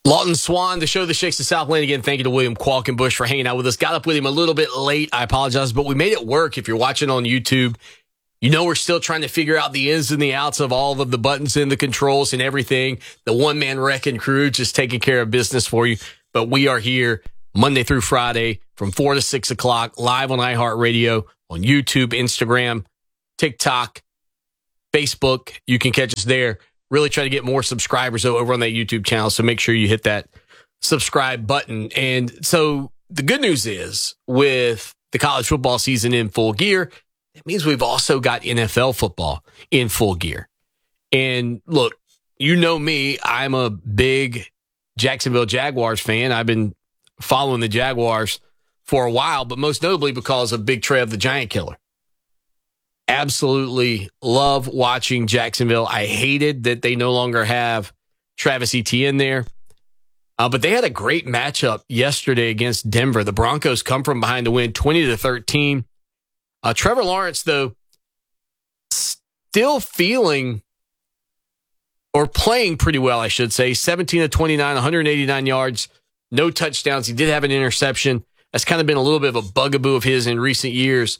Lawton Swan, the show that shakes the Southland again. Thank you to William Qualkenbush for hanging out with us. Got up with him a little bit late. I apologize, but we made it work. If you're watching on YouTube, you know we're still trying to figure out the ins and the outs of all of the buttons and the controls and everything. The one-man wrecking crew just taking care of business for you. But we are here Monday through Friday from 4 to 6 o'clock, live on iHeartRadio, on YouTube, Instagram, TikTok, Facebook. You can catch us there. Really try to get more subscribers over on that YouTube channel, so make sure you hit that subscribe button. And so the good news is, with the college football season in full gear, it means we've also got NFL football in full gear. And look, you know me, I'm a big Jacksonville Jaguars fan. I've been following the Jaguars for a while, but most notably because of Big Trev, the Giant Killer. Absolutely love watching Jacksonville. I hated that they no longer have Travis Etienne there. But they had a great matchup yesterday against Denver. The Broncos come from behind to win 20-13. Trevor Lawrence, though, still feeling or playing pretty well, I should say. 17-29, 189 yards, no touchdowns. He did have an interception. That's kind of been a little bit of a bugaboo of his in recent years.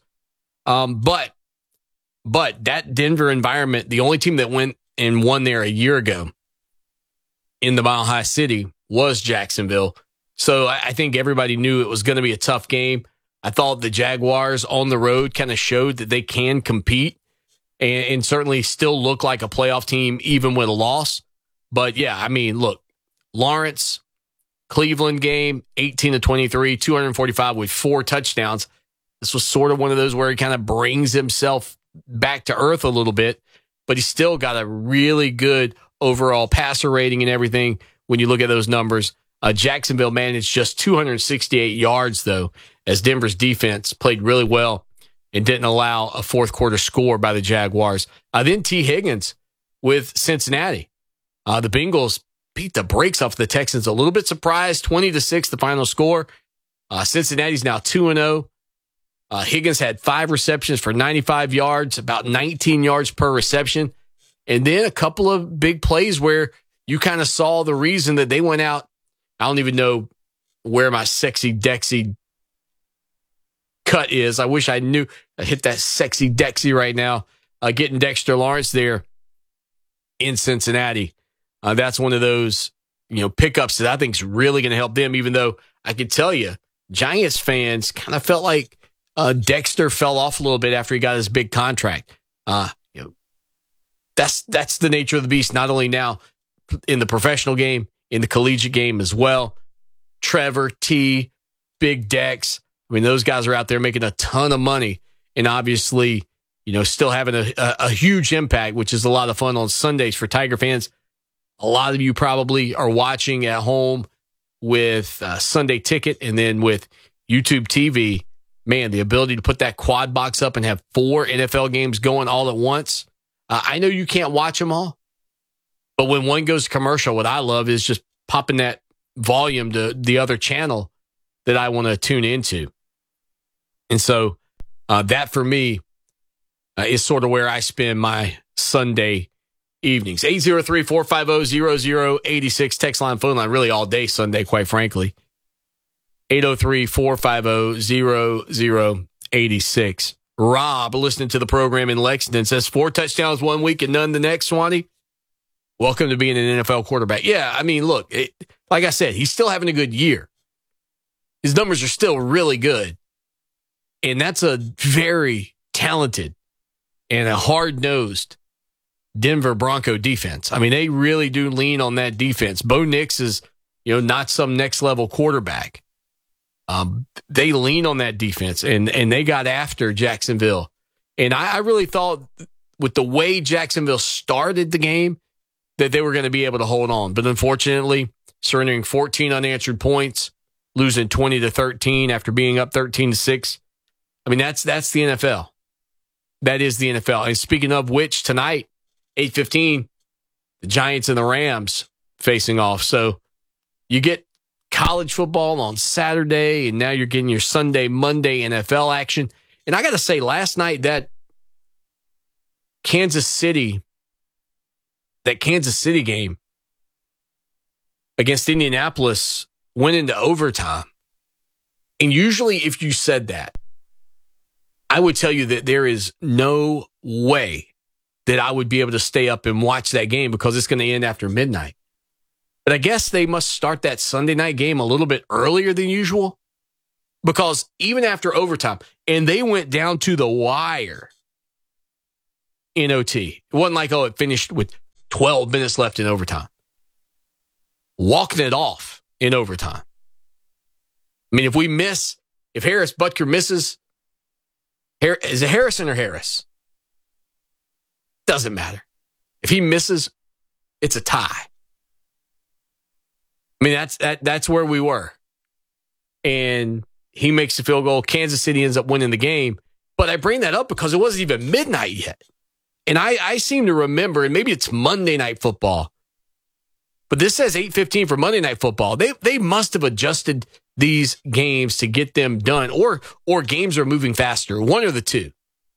But that Denver environment, the only team that went and won there a year ago in the Mile High City was Jacksonville. So I think everybody knew it was going to be a tough game. I thought the Jaguars on the road kind of showed that they can compete and certainly still look like a playoff team even with a loss. But yeah, I mean, look, Lawrence, Cleveland game, 18-23, 245 with 4 touchdowns. This was sort of one of those where he kind of brings himself back to earth a little bit, but he's still got a really good overall passer rating and everything when you look at those numbers. Jacksonville managed just 268 yards, though, as Denver's defense played really well and didn't allow a fourth quarter score by the Jaguars. Then T. Higgins with Cincinnati. The Bengals beat the brakes off the Texans. A little bit surprised, 20-6 the final score. Cincinnati's now 2-0. Higgins had 5 receptions for 95 yards, about 19 yards per reception. And then a couple of big plays where you kind of saw the reason that they went out. I don't even know where my sexy Dexy cut is. I wish I knew. I hit that sexy Dexy right now, getting Dexter Lawrence there in Cincinnati. That's one of those, pickups that I think is really going to help them, even though I could tell you, Giants fans kind of felt like Dexter fell off a little bit after he got his big contract. That's the nature of the beast, not only now in the professional game, in the collegiate game as well. Trevor, T, Big Dex. I mean, those guys are out there making a ton of money and obviously, still having a huge impact, which is a lot of fun on Sundays for Tiger fans. A lot of you probably are watching at home with Sunday Ticket and then with YouTube TV. Man, the ability to put that quad box up and have 4 NFL games going all at once. I know you can't watch them all, but when one goes to commercial, what I love is just popping that volume to the other channel that I want to tune into. And so that for me is sort of where I spend my Sunday evenings. 803-450-0086, text line, phone line, really all day Sunday, quite frankly. 803-450-0086. Rob, listening to the program in Lexington, says 4 touchdowns one week and none the next, Swanee. Welcome to being an NFL quarterback. Yeah, I mean, look, like I said, he's still having a good year. His numbers are still really good. And that's a very talented and a hard-nosed Denver Bronco defense. I mean, they really do lean on that defense. Bo Nix is, not some next-level quarterback. They lean on that defense, and they got after Jacksonville. And I really thought with the way Jacksonville started the game that they were going to be able to hold on. But unfortunately, surrendering 14 unanswered points, losing 20-13 after being up 13-6. I mean, that's the NFL. That is the NFL. And speaking of which, tonight, 8:15, the Giants and the Rams facing off. So you get college football on Saturday, and now you're getting your Sunday, Monday NFL action. And I got to say, last night, that Kansas City game, against Indianapolis went into overtime. And usually if you said that, I would tell you that there is no way that I would be able to stay up and watch that game because it's going to end after midnight. But I guess they must start that Sunday night game a little bit earlier than usual because even after overtime, and they went down to the wire in OT. It wasn't like, it finished with 12 minutes left in overtime. Walking it off in overtime. I mean, if Harris Butker misses, is it Harrison or Harris? Doesn't matter. If he misses, it's a tie. I mean, that's where we were. And he makes the field goal. Kansas City ends up winning the game. But I bring that up because it wasn't even midnight yet. And I seem to remember, and maybe it's Monday Night Football, but this says 8:15 for Monday Night Football. They must have adjusted these games to get them done, or games are moving faster. One or the two.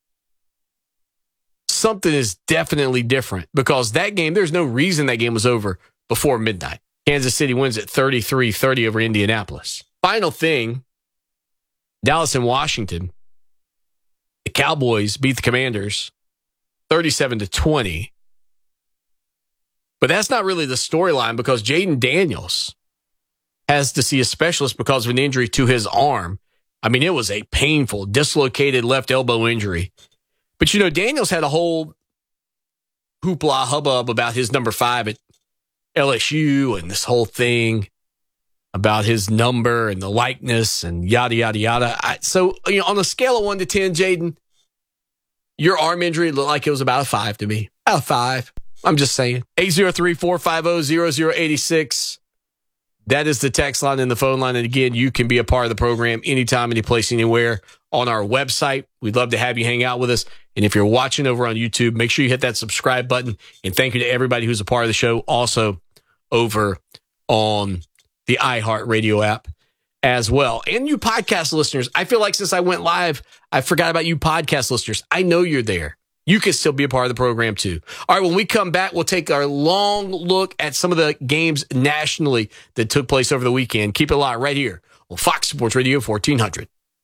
Something is definitely different because that game, there's no reason that game was over before midnight. Kansas City wins at 33-30 over Indianapolis. Final thing, Dallas and Washington. The Cowboys beat the Commanders 37-20. But that's not really the storyline because Jaden Daniels has to see a specialist because of an injury to his arm. I mean, it was a painful, dislocated left elbow injury. But, Daniels had a whole hoopla hubbub about his number 5 at LSU and this whole thing about his number and the likeness and yada, yada, yada. So, on a scale of 1 to 10, Jaden, your arm injury looked like it was about a 5 to me. About a 5. I'm just saying. 803-450-0086. That is the text line and the phone line. And again, you can be a part of the program anytime, any place, anywhere on our website. We'd love to have you hang out with us. And if you're watching over on YouTube, make sure you hit that subscribe button. And thank you to everybody who's a part of the show. Also over on the iHeartRadio app as well. And you podcast listeners, I feel like since I went live, I forgot about you podcast listeners. I know you're there. You can still be a part of the program too. All right, when we come back, we'll take our long look at some of the games nationally that took place over the weekend. Keep it locked right here on Fox Sports Radio 1400.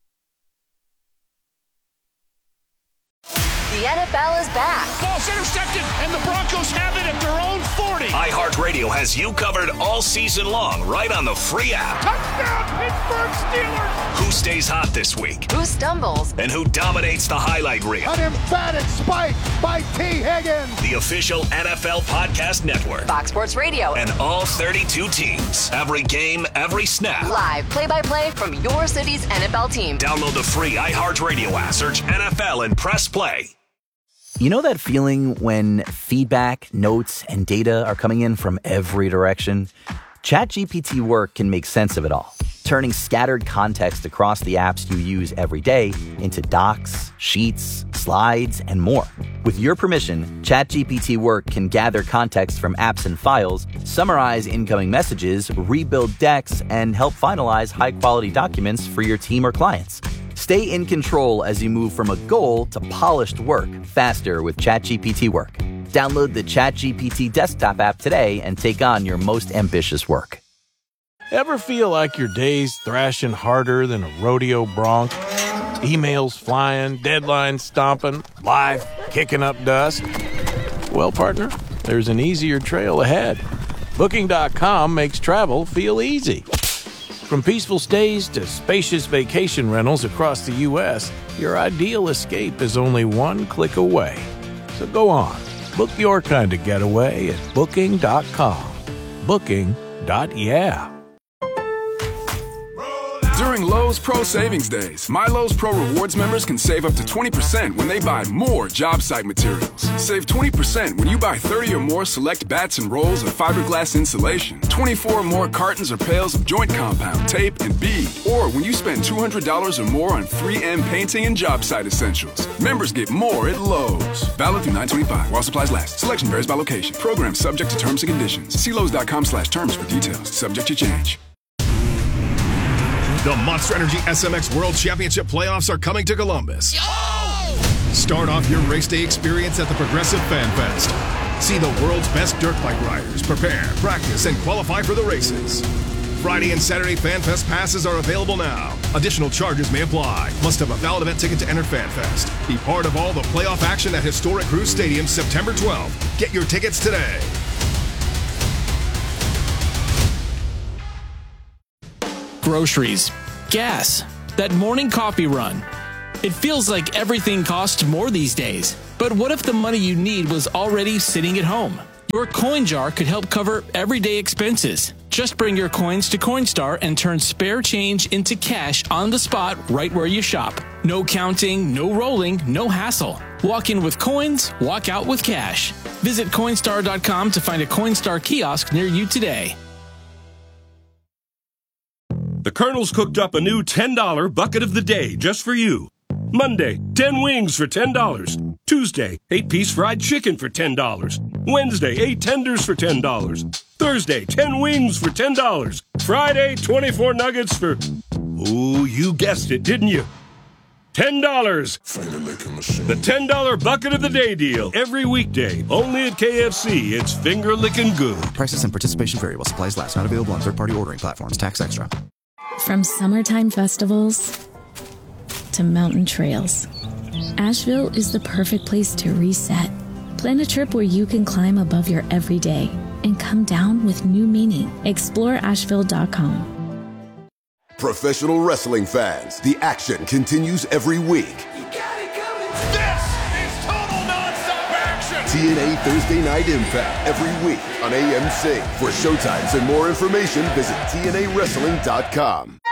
The NFL is back. Ball's intercepted, and the Broncos have it at their own 40. iHeartRadio has you covered all season long, right on the free app. Touchdown, Pittsburgh Steelers! Who stays hot this week? Who stumbles? And who dominates the highlight reel? An emphatic spike by T. Higgins. The official NFL podcast network. Fox Sports Radio. And all 32 teams. Every game, every snap. Live play-by-play from your city's NFL team. Download the free iHeartRadio app. Search NFL and press play. You know that feeling when feedback, notes, and data are coming in from every direction? ChatGPT Work can make sense of it all, turning scattered context across the apps you use every day into docs, sheets, slides, and more. With your permission, ChatGPT Work can gather context from apps and files, summarize incoming messages, rebuild decks, and help finalize high-quality documents for your team or clients. Stay in control as you move from a goal to polished work faster with ChatGPT Work. Download the ChatGPT desktop app today and take on your most ambitious work. Ever feel like your day's thrashing harder than a rodeo bronc? Emails flying, deadlines stomping, life kicking up dust? Well, partner, there's an easier trail ahead. Booking.com makes travel feel easy. From peaceful stays to spacious vacation rentals across the U.S., your ideal escape is only one click away. So go on, book your kind of getaway at Booking.com. Booking.yeah. During Lowe's Pro Savings Days, My Lowe's Pro Rewards members can save up to 20% when they buy more job site materials. Save 20% when you buy 30 or more select bats and rolls of fiberglass insulation, 24 or more cartons or pails of joint compound, tape, and bead, or when you spend $200 or more on 3M painting and job site essentials. Members get more at Lowe's. Valid through 9/25 while supplies last. Selection varies by location. Program subject to terms and conditions. See Lowe's.com/terms for details. Subject to change. The Monster Energy SMX World Championship playoffs are coming to Columbus. Start off your race day experience at the Progressive Fan Fest. See the world's best dirt bike riders prepare, practice, and qualify for the races. Friday and Saturday FanFest passes are available now. Additional charges may apply. Must have a valid event ticket to enter FanFest. Be part of all the playoff action at historic Cruz Stadium September 12th. Get your tickets today. Groceries, gas, that morning coffee run. It feels like everything costs more these days. But what if the money you need was already sitting at home? Your coin jar could help cover everyday expenses. Just bring your coins to Coinstar and turn spare change into cash on the spot right where you shop. No counting, no rolling, no hassle. Walk in with coins, walk out with cash. Visit Coinstar.com to find a Coinstar kiosk near you today. The Colonel's cooked up a new $10 bucket of the day just for you. Monday, 10 wings for $10. Tuesday, 8-piece fried chicken for $10. Wednesday, 8 tenders for $10. Thursday, 10 wings for $10. Friday, 24 nuggets for... Ooh, you guessed it, didn't you? $10. The $10 bucket of the day deal. Every weekday, only at KFC. It's finger-licking good. Prices and participation vary while supplies last. Not available on third-party ordering platforms. Tax extra. From summertime festivals to mountain trails, Asheville is the perfect place to reset. Plan a trip where you can climb above your everyday and come down with new meaning. Explore Asheville.com. Professional wrestling fans, the action continues every week. This is total nonstop action. TNA Thursday Night Impact every week on AMC. For showtimes and more information, visit TNAWrestling.com.